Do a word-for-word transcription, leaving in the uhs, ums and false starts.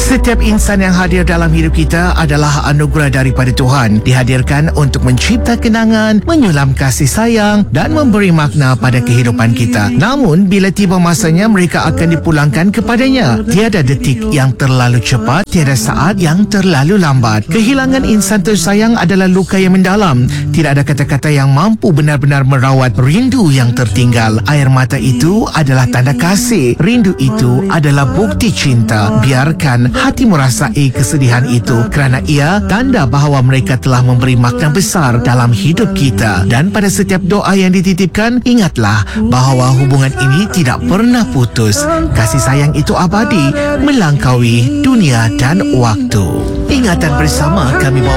Setiap insan yang hadir dalam hidup kita adalah anugerah daripada Tuhan. Dihadirkan untuk mencipta kenangan, menyulam kasih sayang dan memberi makna pada kehidupan kita. Namun, bila tiba masanya, mereka akan dipulangkan kepadanya. Tiada detik yang terlalu cepat, tiada saat yang terlalu lambat. Kehilangan insan tersayang adalah luka yang mendalam. Tidak ada kata-kata yang mampu benar-benar merawat rindu yang tertinggal. Air mata itu adalah tanda kasih. Rindu itu adalah bukti cinta. Biarkan hati merasai kesedihan itu, kerana ia tanda bahawa mereka telah memberi makna besar dalam hidup kita. Dan pada setiap doa yang dititipkan, ingatlah bahawa hubungan ini tidak pernah putus. Kasih sayang itu abadi, melangkaui dunia dan waktu. Ingatan bersama kami bawa